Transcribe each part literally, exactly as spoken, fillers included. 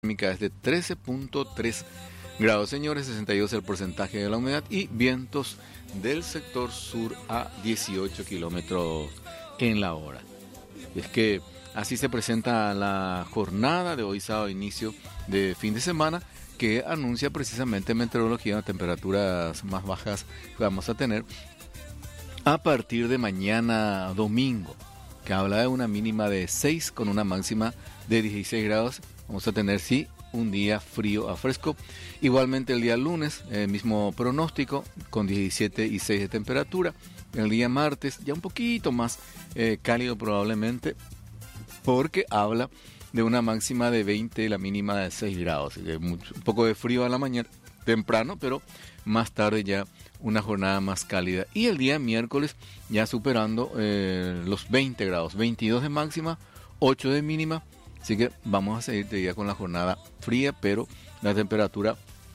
térmica es de trece punto tres grados, señores, sesenta y dos el porcentaje de la humedad y vientos del sector sur a dieciocho kilómetros en la hora. Y es que así se presenta la jornada de hoy, sábado, inicio de fin de semana, que anuncia precisamente meteorología de temperaturas más bajas que vamos a tener a partir de mañana domingo, que habla de una mínima de seis con una máxima de dieciséis grados. Vamos a tener, sí, un día frío a fresco. Igualmente el día lunes, el mismo pronóstico, con diecisiete y seis de temperatura. El día martes, ya un poquito más eh, cálido probablemente, porque habla de una máxima de veinte y la mínima de seis grados. Un poco de frío a la mañana, temprano, pero más tarde ya una jornada más cálida. Y el día miércoles ya superando eh, los veinte grados, veintidós de máxima, ocho de mínima. Así que vamos a seguir ya con la jornada fría, pero la temperatura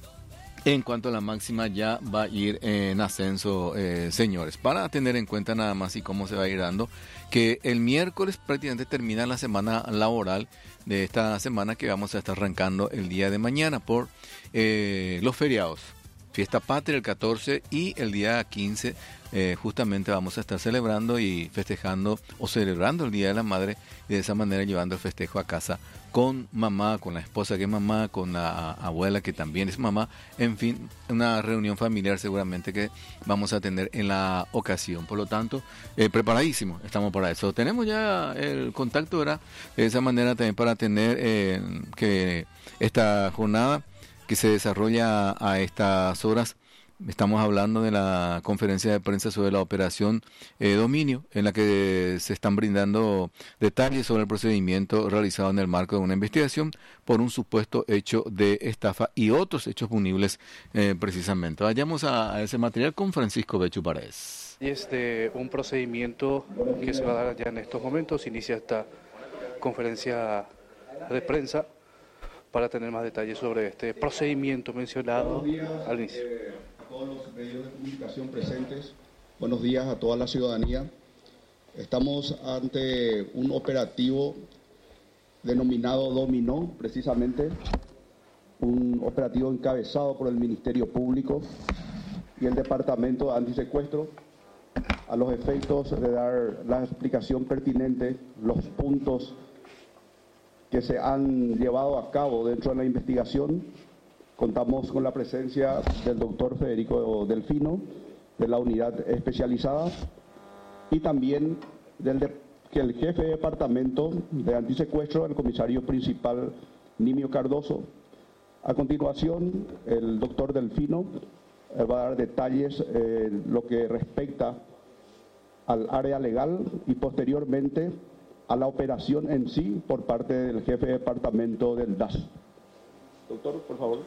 en cuanto a la máxima ya va a ir en ascenso, eh, señores. Para tener en cuenta nada más y cómo se va a ir dando, que el miércoles prácticamente termina la semana laboral de esta semana que vamos a estar arrancando el día de mañana por eh, los feriados. Fiesta Patria el catorce y el día quince eh, justamente vamos a estar celebrando y festejando o celebrando el Día de la Madre y de esa manera llevando el festejo a casa con mamá, con la esposa que es mamá, con la abuela que también es mamá, en fin, una reunión familiar seguramente que vamos a tener en la ocasión. Por lo tanto, eh, preparadísimo, estamos para eso. Tenemos ya el contacto, ¿verdad? De esa manera también para tener eh, que esta jornada que se desarrolla a estas horas, estamos hablando de la conferencia de prensa sobre la operación eh, Dominio, en la que se están brindando detalles sobre el procedimiento realizado en el marco de una investigación por un supuesto hecho de estafa y otros hechos punibles eh, precisamente. Vayamos a, a ese material con Francisco Bechu Paredes. Y es de un procedimiento que se va a dar ya en estos momentos, inicia esta conferencia de prensa para tener más detalles sobre este procedimiento mencionado al inicio. Eh, a todos los medios de comunicación presentes, buenos días a toda la ciudadanía. Estamos ante un operativo denominado Dominó, precisamente, un operativo encabezado por el Ministerio Público y el Departamento de Antisecuestro, a los efectos de dar la explicación pertinente, los puntos que se han llevado a cabo dentro de la investigación. Contamos con la presencia del doctor Federico Delfino, de la unidad especializada, y también del de, que el jefe de departamento de antisecuestro, el comisario principal Nimio Cardoso. A continuación, el doctor Delfino eh, va a dar detalles eh, lo que respecta al área legal y posteriormente a la operación en sí por parte del jefe de departamento del D A S. Doctor, por favor.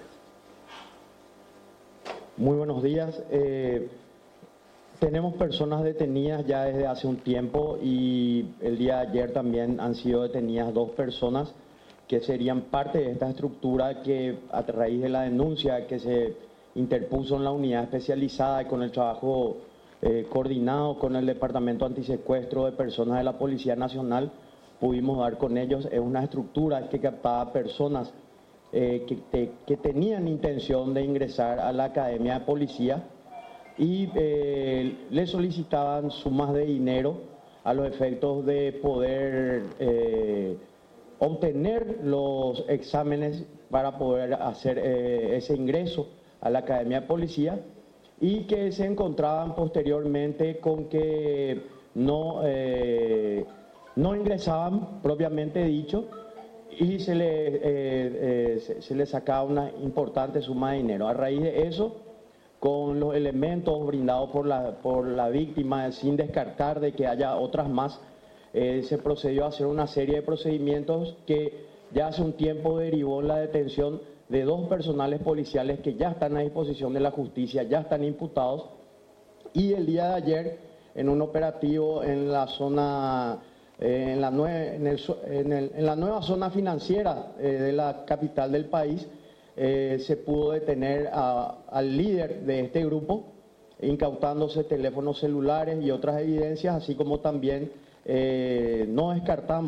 Muy buenos días. Eh, tenemos personas detenidas ya desde hace un tiempo y el día de ayer también han sido detenidas dos personas que serían parte de esta estructura que a raíz de la denuncia que se interpuso en la unidad especializada y con el trabajo Eh, coordinado con el Departamento Antisecuestro de Personas de la Policía Nacional, pudimos dar con ellos. Es una estructura que captaba personas eh, que, te, que tenían intención de ingresar a la Academia de Policía y eh, le solicitaban sumas de dinero a los efectos de poder eh, obtener los exámenes para poder hacer eh, ese ingreso a la Academia de Policía, y que se encontraban posteriormente con que no, eh, no ingresaban propiamente dicho y se le, eh, eh, se, se le sacaba una importante suma de dinero. A raíz de eso, con los elementos brindados por la, por la víctima, sin descartar de que haya otras más, eh, se procedió a hacer una serie de procedimientos que ya hace un tiempo derivó en la detención de dos personales policiales que ya están a disposición de la justicia, ya están imputados, y el día de ayer en un operativo en la zona, eh, en, la nue en, el, en, el, en la nueva zona financiera eh, de la capital del país, eh, se pudo detener a, al líder de este grupo, incautándose teléfonos celulares y otras evidencias, así como también eh, no descartamos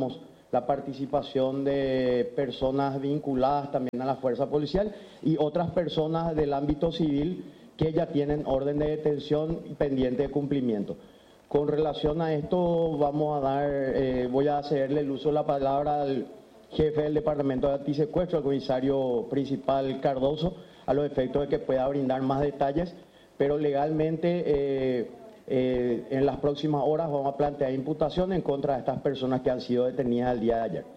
la participación de personas vinculadas también a la fuerza policial y otras personas del ámbito civil que ya tienen orden de detención pendiente de cumplimiento. Con relación a esto vamos a dar, eh, voy a cederle el uso de la palabra al jefe del Departamento de Antisecuestro, al comisario principal Cardoso, a los efectos de que pueda brindar más detalles, pero legalmente eh, eh, en las próximas horas vamos a plantear imputación en contra de estas personas que han sido detenidas el día de ayer.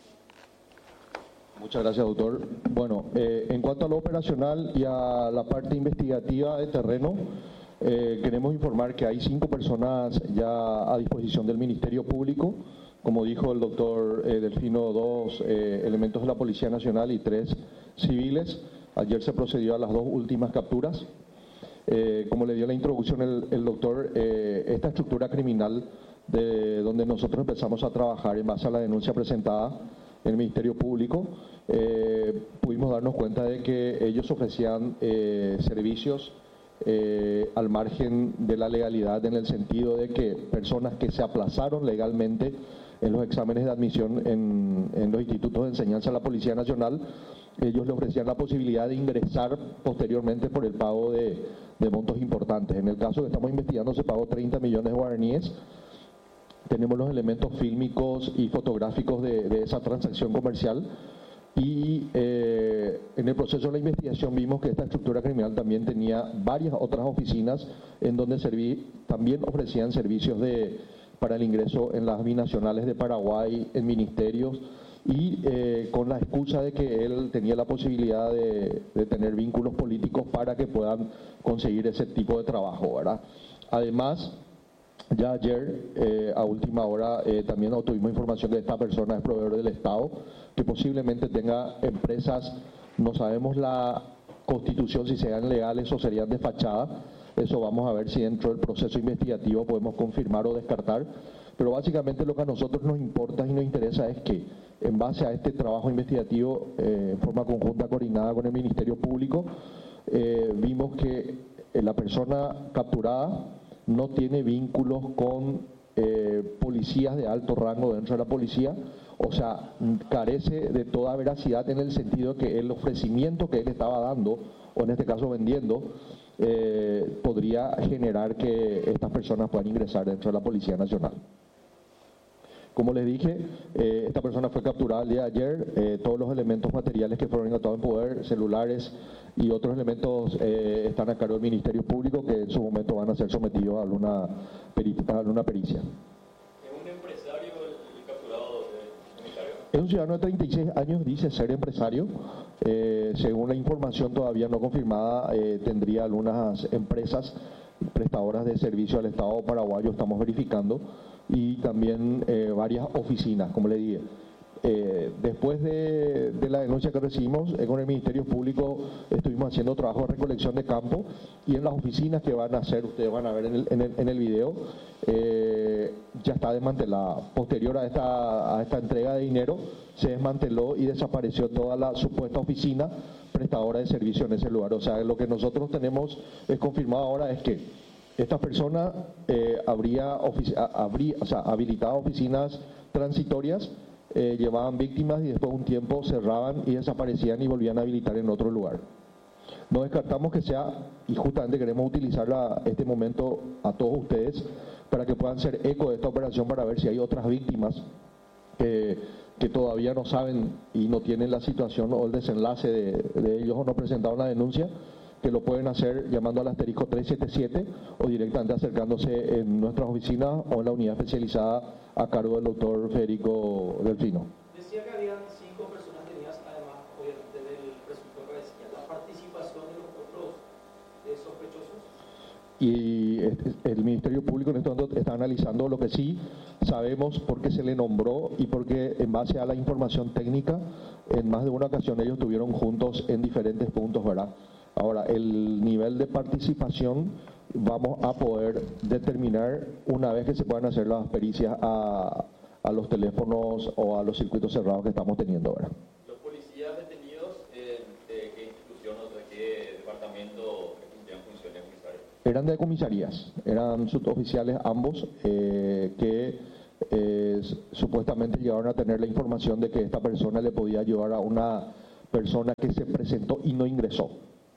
Muchas gracias, doctor. Bueno, eh, en cuanto a lo operacional y a la parte investigativa de terreno, eh, queremos informar que hay cinco personas ya a disposición del Ministerio Público. Como dijo el doctor eh, Delfino, dos eh, elementos de la Policía Nacional y tres civiles. Ayer se procedió a las dos últimas capturas. Eh, como le dio la introducción el, el doctor, eh, esta estructura criminal de donde nosotros empezamos a trabajar en base a la denuncia presentada en el Ministerio Público, eh, pudimos darnos cuenta de que ellos ofrecían eh, servicios eh, al margen de la legalidad, en el sentido de que personas que se aplazaron legalmente en los exámenes de admisión en, en los institutos de enseñanza de la Policía Nacional, ellos le ofrecían la posibilidad de ingresar posteriormente por el pago de, de montos importantes. En el caso que estamos investigando se pagó treinta millones de guaraníes. Tenemos los elementos fílmicos y fotográficos de, de esa transacción comercial y eh, en el proceso de la investigación vimos que esta estructura criminal también tenía varias otras oficinas en donde serví, también ofrecían servicios de, para el ingreso en las binacionales de Paraguay, en ministerios, y eh, con la excusa de que él tenía la posibilidad de, de tener vínculos políticos para que puedan conseguir ese tipo de trabajo, ¿verdad? Además, ya ayer, eh, a última hora, eh, también obtuvimos información de que esta persona es proveedor del Estado, que posiblemente tenga empresas, no sabemos la constitución si sean legales o serían de fachada. Eso vamos a ver si dentro del proceso investigativo podemos confirmar o descartar. Pero básicamente lo que a nosotros nos importa y nos interesa es que, en base a este trabajo investigativo, eh, en forma conjunta coordinada con el Ministerio Público, eh, vimos que eh, la persona capturada no tiene vínculos con eh, policías de alto rango dentro de la policía, o sea, carece de toda veracidad en el sentido de que el ofrecimiento que él estaba dando, o en este caso vendiendo, eh, podría generar que estas personas puedan ingresar dentro de la Policía Nacional. Como les dije, eh, esta persona fue capturada el día de ayer. Eh, todos los elementos materiales que fueron incautados en poder, celulares y otros elementos eh, están a cargo del Ministerio Público, que en su momento van a ser sometidos a alguna, peri a alguna pericia. ¿Es un empresario el, el capturado, comisario? Es un ciudadano de treinta y seis años, dice ser empresario. Eh, según la información todavía no confirmada, eh, tendría algunas empresas prestadoras de servicio al Estado paraguayo, estamos verificando, y también eh, varias oficinas, como le dije. Eh, después de, de la denuncia que recibimos eh, con el Ministerio Público, estuvimos haciendo trabajo de recolección de campo, y en las oficinas que van a hacer, ustedes van a ver en el, en el, en el video, eh, ya está desmantelada. Posterior a esta, a esta entrega de dinero, se desmanteló y desapareció toda la supuesta oficina prestadora de servicio en ese lugar. O sea, lo que nosotros tenemos es confirmado ahora es que esta persona eh, habría, habría o sea, habilitado oficinas transitorias, eh, llevaban víctimas y después de un tiempo cerraban y desaparecían y volvían a habilitar en otro lugar. No descartamos que sea, y justamente queremos utilizar la, este momento a todos ustedes para que puedan hacer eco de esta operación, para ver si hay otras víctimas que, que todavía no saben y no tienen la situación o el desenlace de, de ellos o no presentaron la denuncia, que lo pueden hacer llamando al asterisco trescientos setenta y siete o directamente acercándose en nuestras oficinas o en la unidad especializada a cargo del doctor Federico Delfino. Decía que habían cinco personas detenidas, además, obviamente, del presunto cabecilla. ¿La participación de los otros eh, sospechosos? Y el Ministerio Público en este momento está analizando. Lo que sí sabemos, porque se le nombró y porque en base a la información técnica, en más de una ocasión ellos estuvieron juntos en diferentes puntos, ¿verdad? Ahora, el nivel de participación vamos a poder determinar una vez que se puedan hacer las pericias a, a los teléfonos o a los circuitos cerrados que estamos teniendo ahora. ¿Los policías detenidos eh, de qué institución o de qué departamento cumplían funciones, comisario? Eran de comisarías, eran suboficiales ambos, eh, que eh, supuestamente llegaron a tener la información de que esta persona le podía ayudar a una persona que se presentó y no ingresó.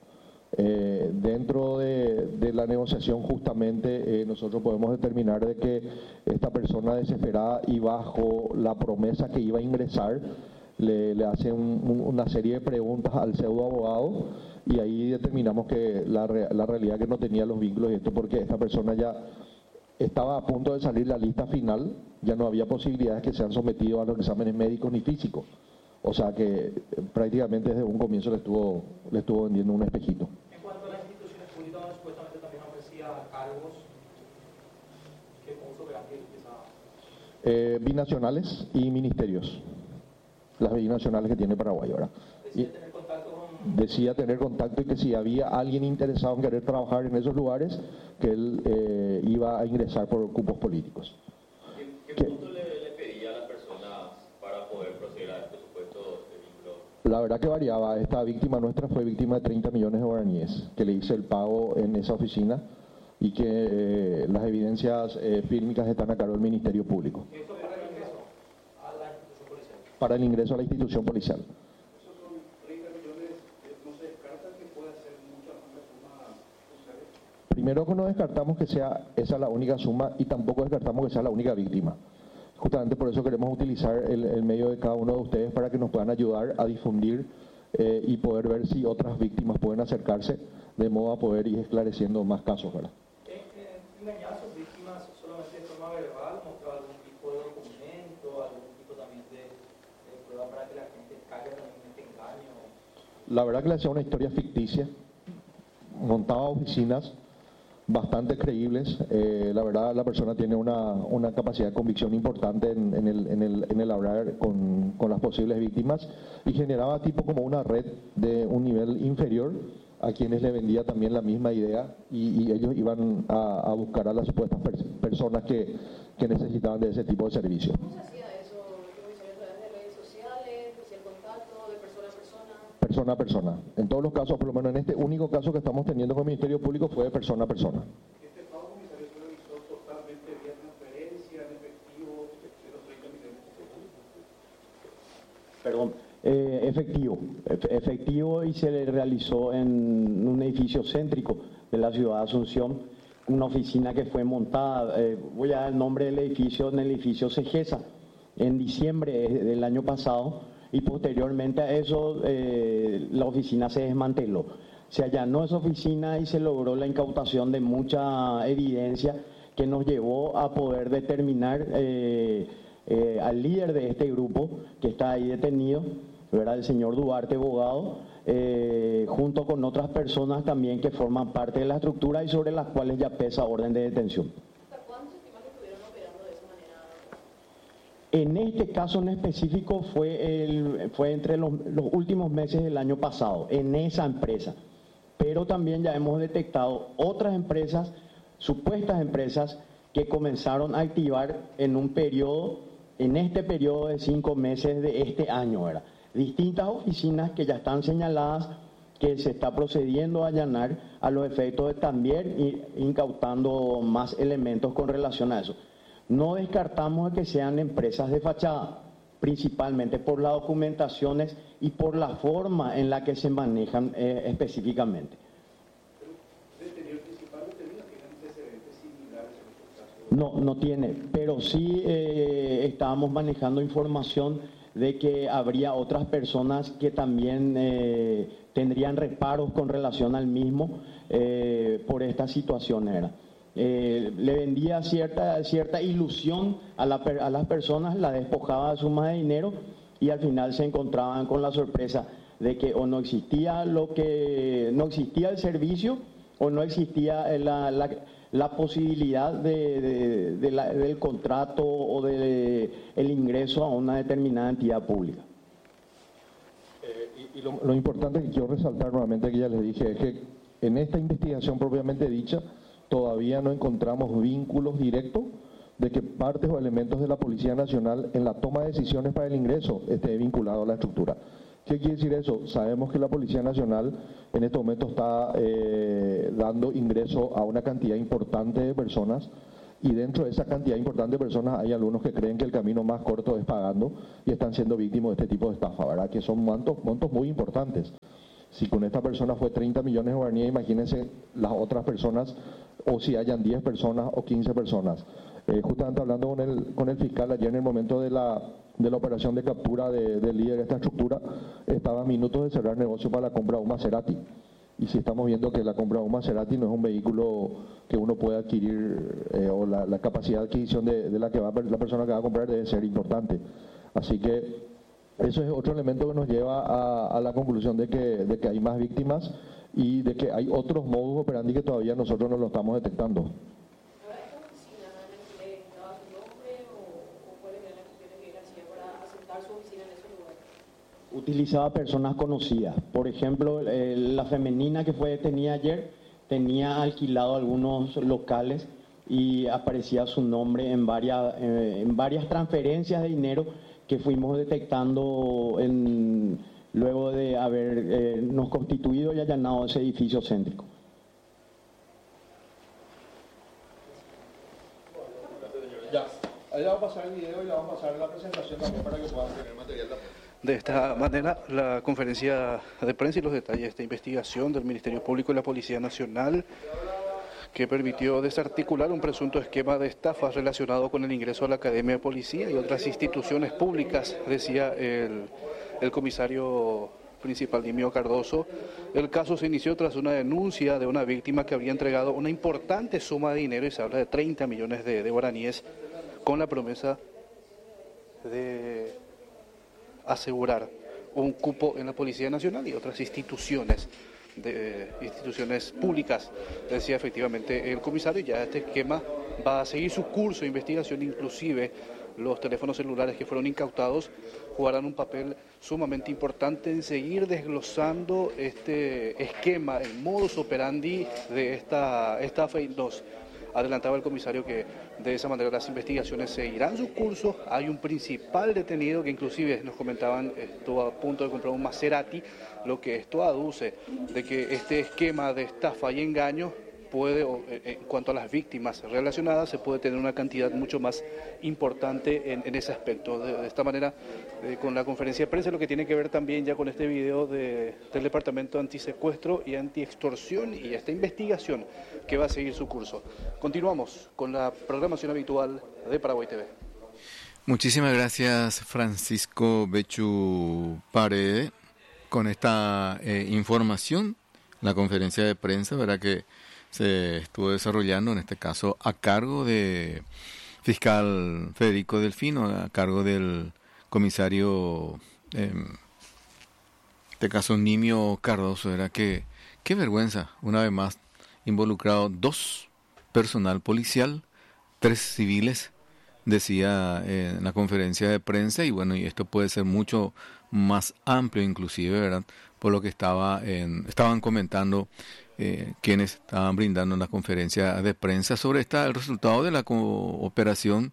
Eh, dentro de, de la negociación justamente eh, nosotros podemos determinar de que esta persona desesperada y bajo la promesa que iba a ingresar le, le hace un, un, una serie de preguntas al pseudo abogado y ahí determinamos que la, la realidad que no tenía los vínculos y esto porque esta persona ya estaba a punto de salir la lista final, ya no había posibilidades que sean sometidos a los exámenes médicos ni físicos. O sea que prácticamente desde un comienzo le estuvo, le estuvo vendiendo un espejito. En cuanto a las instituciones públicas, supuestamente también ofrecía cargos que uso que eh, binacionales y ministerios. Las binacionales que tiene Paraguay ahora. Decía tener contacto con... Decía tener contacto y que si había alguien interesado en querer trabajar en esos lugares, que él eh, iba a ingresar por cupos políticos. ¿Qué, qué punto le, le pedía a las personas para poder proceder al presupuesto de vínculo? La verdad que variaba. Esta víctima nuestra fue víctima de treinta millones de guaraníes, que le hice el pago en esa oficina y que eh, las evidencias eh, fílmicas están a cargo del Ministerio Público. ¿Y esto para el ingreso a la institución policial? Para el ingreso a la institución policial. Esos son treinta millones, ¿no se descarta que pueda ser mucha más suma? Primero que no descartamos que sea esa la única suma y tampoco descartamos que sea la única víctima. Justamente por eso queremos utilizar el, el medio de cada uno de ustedes para que nos puedan ayudar a difundir eh, y poder ver si otras víctimas pueden acercarse de modo a poder ir esclareciendo más casos, ¿verdad? ¿Engañar a sus víctimas solamente de forma verbal? ¿Mostrar algún tipo de documento, algún tipo también de, de prueba para que la gente caiga también en este engaño? La verdad que le hacía una historia ficticia, montaba oficinas bastante creíbles. Eh, la verdad la persona tiene una, una capacidad de convicción importante en, en, el, en, el, en el hablar con, con las posibles víctimas y generaba tipo como una red de un nivel inferior a quienes le vendía también la misma idea y, y ellos iban a, a buscar a las supuestas per, personas que, que necesitaban de ese tipo de servicio. ¿Cómo se hacía eso? ¿Cómo se hacía a través de redes sociales? ¿Se hacía el contacto de persona a persona? Persona a persona. En todos los casos, por lo menos en este único caso que estamos teniendo con el Ministerio Público fue de persona a persona. ¿Este pago, comisario, se realizó totalmente vía transferencia, en efectivo, de los treinta millones que se Perdón, eh, efectivo, efectivo y se le realizó en un edificio céntrico de la ciudad de Asunción, una oficina que fue montada, eh, voy a dar el nombre del edificio, en el edificio Segesa, en diciembre del año pasado, y posteriormente a eso eh, la oficina se desmanteló. Se allanó esa oficina y se logró la incautación de mucha evidencia que nos llevó a poder determinar eh, eh, al líder de este grupo que está ahí detenido, ¿verdad? El señor Duarte Bogado, eh, junto con otras personas también que forman parte de la estructura y sobre las cuales ya pesa orden de detención. ¿Hasta cuándo se estima que estuvieron operando de esa manera? En este caso en específico fue, el, fue entre los, los últimos meses del año pasado, en esa empresa. Pero también ya hemos detectado otras empresas, supuestas empresas, que comenzaron a activar en un periodo, en este periodo de cinco meses de este año, ¿verdad? Distintas oficinas que ya están señaladas, que se está procediendo a allanar a los efectos de también ir incautando más elementos con relación a eso. No descartamos que sean empresas de fachada, principalmente por las documentaciones y por la forma en la que se manejan eh, específicamente. ¿El detenido principal no tiene antecedentes similares en estos casos? No, no tiene, pero sí eh, estábamos manejando información de que habría otras personas que también eh, tendrían reparos con relación al mismo eh, por esta situación. Era. Eh, le vendía cierta, cierta ilusión a, la, a las personas, la despojaba de sumas de dinero y al final se encontraban con la sorpresa de que o no existía lo que no existía el servicio o no existía la, la, la posibilidad de, de, de la, del contrato o del de, el ingreso a una determinada entidad pública. Eh, y y lo, lo importante que quiero resaltar nuevamente, que ya les dije, es que en esta investigación propiamente dicha todavía no encontramos vínculos directos de que partes o elementos de la Policía Nacional en la toma de decisiones para el ingreso esté vinculado a la estructura. ¿Qué quiere decir eso? Sabemos que la Policía Nacional en este momento está eh, dando ingreso a una cantidad importante de personas y dentro de esa cantidad importante de personas hay algunos que creen que el camino más corto es pagando y están siendo víctimas de este tipo de estafa, ¿verdad? Que son montos, montos muy importantes. Si con esta persona fue treinta millones de guaraníes, imagínense las otras personas, o si hayan diez personas o quince personas. Eh, justamente hablando con el, con el fiscal ayer en el momento de la, de la operación de captura de, del líder de esta estructura, estaba a minutos de cerrar negocio para la compra de un Maserati. Y si estamos viendo que la compra de un Maserati no es un vehículo que uno puede adquirir, eh, o la, la capacidad de adquisición de, de la que va la persona que va a comprar debe ser importante. Así que eso es otro elemento que nos lleva a, a la conclusión de que, de que hay más víctimas y de que hay otros modus operandi que todavía nosotros no lo estamos detectando. Utilizaba personas conocidas. Por ejemplo, eh, la femenina que fue detenida ayer tenía alquilado algunos locales y aparecía su nombre en varias, eh, en varias transferencias de dinero que fuimos detectando en, luego de habernos eh, constituido y allanado ese edificio céntrico. Ya, ahí va a pasar el video y le vamos a pasar la presentación también para que puedan tener material también. De esta manera, la conferencia de prensa y los detalles de esta investigación del Ministerio Público y la Policía Nacional, que permitió desarticular un presunto esquema de estafas relacionado con el ingreso a la Academia de Policía y otras instituciones públicas, decía el, el comisario principal Dimio Cardoso. El caso se inició tras una denuncia de una víctima que habría entregado una importante suma de dinero, y se habla de treinta millones de, de guaraníes, con la promesa de asegurar un cupo en la Policía Nacional y otras instituciones de instituciones públicas, decía efectivamente el comisario. Ya este esquema va a seguir su curso de investigación, inclusive los teléfonos celulares que fueron incautados jugarán un papel sumamente importante en seguir desglosando este esquema, el modus operandi de esta estafa. Y nos adelantaba el comisario que de esa manera las investigaciones seguirán su curso. Hay un principal detenido que inclusive nos comentaban estuvo a punto de comprar un Maserati, lo que esto aduce de que este esquema de estafa y engaño puede, en cuanto a las víctimas relacionadas, se puede tener una cantidad mucho más importante en, en ese aspecto. De, de esta manera, eh, con la conferencia de prensa, lo que tiene que ver también ya con este video de, del Departamento Antisecuestro y Antiextorsión y esta investigación que va a seguir su curso. Continuamos con la programación habitual de Paraguay T V. Muchísimas gracias, Francisco Bechu Paredes, con esta eh, información, la conferencia de prensa, ¿verdad?, que se estuvo desarrollando, en este caso a cargo de fiscal Federico Delfino, a cargo del comisario, eh, en este caso Nimio Cardoso. Era que, qué vergüenza, una vez más involucrado dos personal policial, tres civiles, decía eh, en la conferencia de prensa. Y bueno, y esto puede ser mucho más amplio inclusive, ¿verdad?, por lo que estaba en, estaban comentando Eh, quienes estaban brindando una conferencia de prensa sobre esta, el resultado de la operación,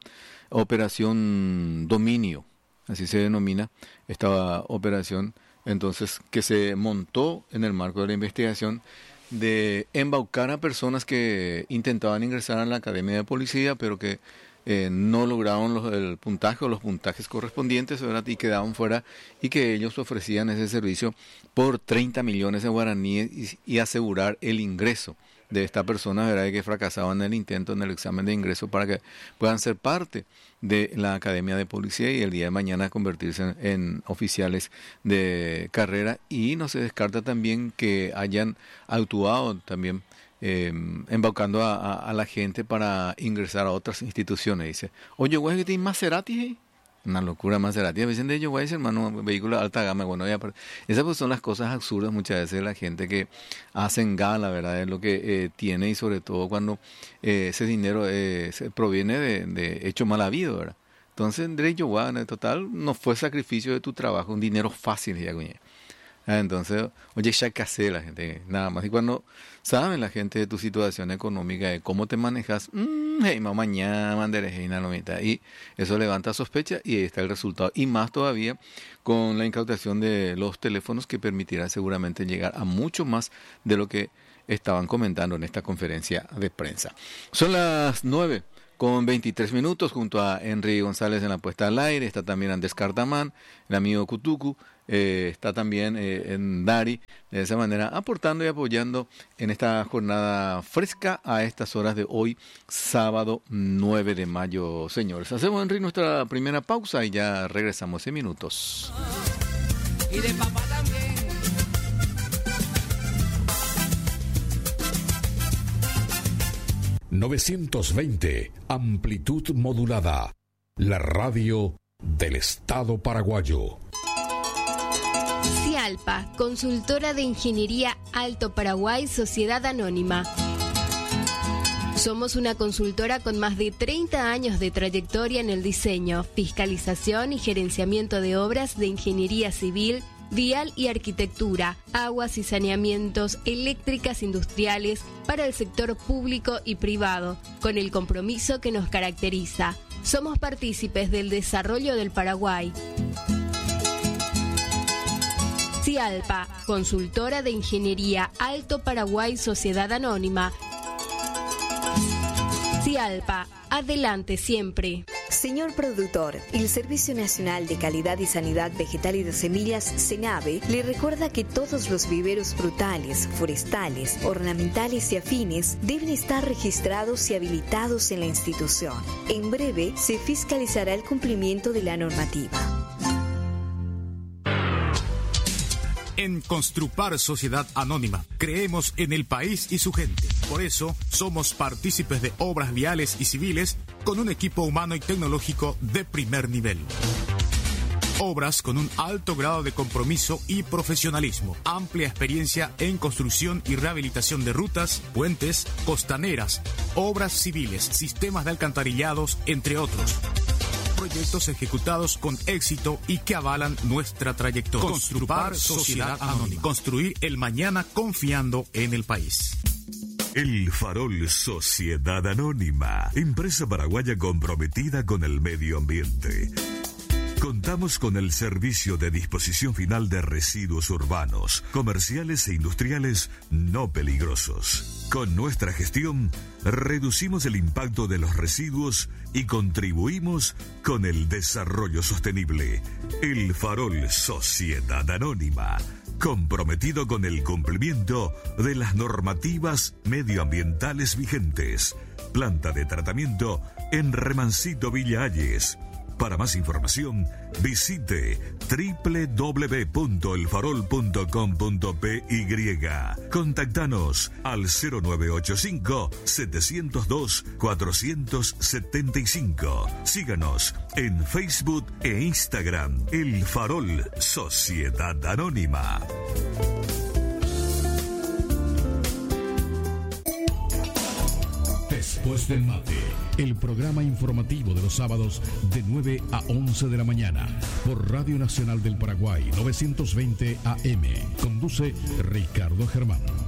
operación Dominio, así se denomina esta operación, entonces, que se montó en el marco de la investigación de embaucar a personas que intentaban ingresar a la Academia de Policía, pero que eh, no lograron los, el puntaje o los puntajes correspondientes, ¿verdad?, y quedaban fuera, y que ellos ofrecían ese servicio por treinta millones de guaraníes y, y asegurar el ingreso de esta persona, ¿verdad?, que fracasaban en el intento, en el examen de ingreso, para que puedan ser parte de la Academia de Policía y el día de mañana convertirse en, en oficiales de carrera. Y no se descarta también que hayan actuado también Eh, embaucando a, a, a la gente para ingresar a otras instituciones. Dice, oye, güey, que tiene Maserati, ¿eh? Una locura Maserati. A veces de ellos, güey, hermano, vehículo de alta gama. Bueno, ya, esas pues son las cosas absurdas muchas veces de la gente que hacen gala, ¿verdad?, de lo que eh, tiene, y sobre todo cuando eh, ese dinero eh, se proviene de, de hecho mal habido, ¿verdad? Entonces, de ellos, güey, en total, no fue sacrificio de tu trabajo, un dinero fácil, ya, güey. Entonces, oye, ya que hace la gente, nada más. Y cuando saben la gente de tu situación económica, de cómo te manejas, mmm, hey, mamá, mañana, mandaré, hey, la mitad. Y eso levanta sospecha y ahí está el resultado. Y más todavía con la incautación de los teléfonos, que permitirá seguramente llegar a mucho más de lo que estaban comentando en esta conferencia de prensa. Son las nueve con veintitrés minutos, junto a Henry González en la puesta al aire. Está también Andrés Cartamán, el amigo Cutucu. Eh, está también eh, en Dari, de esa manera aportando y apoyando en esta jornada fresca a estas horas de hoy, sábado nueve de mayo, señores. Hacemos, Henry, nuestra primera pausa y ya regresamos en minutos. Y de papá también. novecientos veinte, amplitud modulada, la radio del Estado paraguayo. Cialpa, consultora de ingeniería Alto Paraguay, Sociedad Anónima. Somos una consultora con más de treinta años de trayectoria en el diseño, fiscalización y gerenciamiento de obras de ingeniería civil, vial y arquitectura, aguas y saneamientos, eléctricas industriales para el sector público y privado, con el compromiso que nos caracteriza. Somos partícipes del desarrollo del Paraguay. Cialpa, consultora de ingeniería Alto Paraguay, Sociedad Anónima. Cialpa, adelante siempre. Señor productor, el Servicio Nacional de Calidad y Sanidad Vegetal y de Semillas, SENAVE, le recuerda que todos los viveros frutales, forestales, ornamentales y afines deben estar registrados y habilitados en la institución. En breve se fiscalizará el cumplimiento de la normativa. En Construpar Sociedad Anónima creemos en el país y su gente. Por eso somos partícipes de obras viales y civiles con un equipo humano y tecnológico de primer nivel. Obras con un alto grado de compromiso y profesionalismo. Amplia experiencia en construcción y rehabilitación de rutas, puentes, costaneras, obras civiles, sistemas de alcantarillados, entre otros. Proyectos ejecutados con éxito y que avalan nuestra trayectoria. Construpar Sociedad Anónima. Construir el mañana confiando en el país. El Farol Sociedad Anónima, empresa paraguaya comprometida con el medio ambiente. Contamos con el servicio de disposición final de residuos urbanos, comerciales e industriales no peligrosos. Con nuestra gestión, reducimos el impacto de los residuos y contribuimos con el desarrollo sostenible. El Farol Sociedad Anónima, comprometido con el cumplimiento de las normativas medioambientales vigentes. Planta de tratamiento en Remancito Villa Hayes. Para más información, visite doble u doble u doble u punto el farol punto com punto pe y. Contactanos al cero nueve ocho cinco, siete cero dos, cuatro siete cinco. Síganos en Facebook e Instagram. El Farol Sociedad Anónima. Después del mate, el programa informativo de los sábados de nueve a once de la mañana por Radio Nacional del Paraguay novecientos veinte A M. Conduce Ricardo Germán.